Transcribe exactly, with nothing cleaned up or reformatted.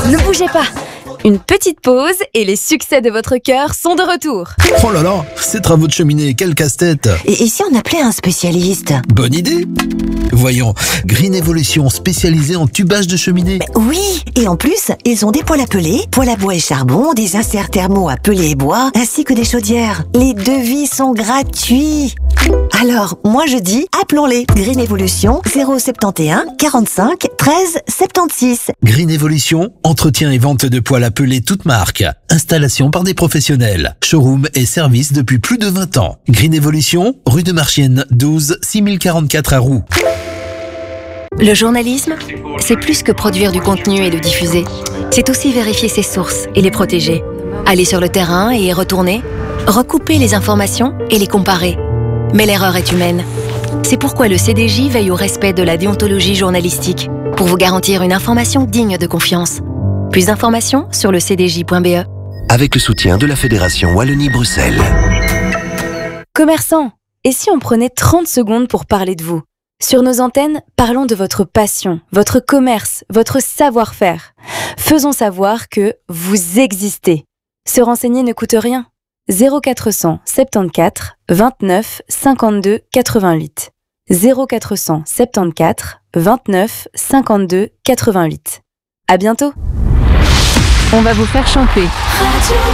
Ne bougez pas. Une petite pause et les succès de votre cœur sont de retour. Oh là là, ces travaux de cheminée, quel casse-tête! Et, et si on appelait un spécialiste? Bonne idée! Voyons, Green Evolution, spécialisée en tubage de cheminée. Mais oui, et en plus, ils ont des poêles à peler, poêles à bois et charbon, des inserts thermaux à peler et bois, ainsi que des chaudières. Les devis sont gratuits. Alors, moi je dis, appelons-les. Green Evolution, zéro sept un quarante-cinq treize soixante-seize. Green Evolution, entretien et vente de poêles à peler toutes marques. Installation par des professionnels. Showroom et service depuis plus de vingt ans. Green Evolution, rue de Marchienne, douze, six mille quarante-quatre à Roux. Le journalisme, c'est plus que produire du contenu et le diffuser. C'est aussi vérifier ses sources et les protéger. Aller sur le terrain et y retourner. Recouper les informations et les comparer. Mais l'erreur est humaine. C'est pourquoi le C D J veille au respect de la déontologie journalistique pour vous garantir une information digne de confiance. Plus d'informations sur le c d j point b e. Avec le soutien de la Fédération Wallonie-Bruxelles. Commerçants, et si on prenait trente secondes pour parler de vous? Sur nos antennes, parlons de votre passion, votre commerce, votre savoir-faire. Faisons savoir que vous existez. Se renseigner ne coûte rien. zéro quatre cent soixante-quatorze vingt-neuf cinquante-deux quatre-vingt-huit. zéro quatre cent soixante-quatorze vingt-neuf cinquante-deux quatre-vingt-huit. À bientôt. On va vous faire chanter.